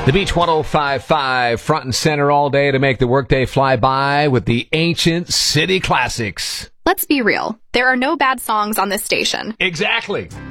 The Beach 105.5 front and center all day to make the workday fly by with the ancient city classics. Let's be real. There are no bad songs on this station. Exactly.